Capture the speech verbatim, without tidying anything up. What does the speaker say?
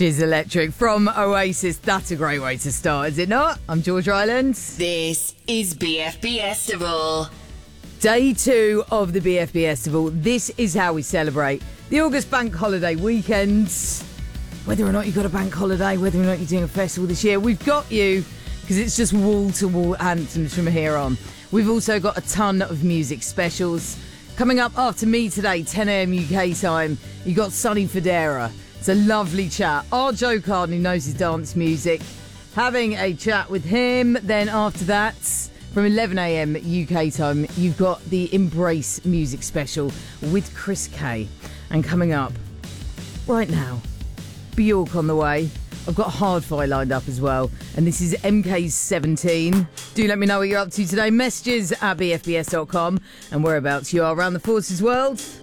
She's electric from Oasis. That's a great way to start, is it not? I'm George Ryland. This is B F B Estival. Day two of the B F B Estival. This is how we celebrate the August bank holiday weekends. Whether or not you've got a bank holiday, whether or not you're doing a festival this year, we've got you because it's just wall-to-wall anthems from here on. We've also got a ton of music specials. Coming up after me today, ten a.m. U K time, you got Sonny Fodera. It's a lovely chat. Our Joe Carden, who knows his dance music, having a chat with him. Then after that, from eleven a.m. U K time, you've got the Embrace music special with Chris Kay. And coming up right now, Bjork on the way. I've got Hardfire lined up as well. And this is M K's seventeen. Do let me know what you're up to today. Messages at b f b s dot com and whereabouts you are around the Forces world.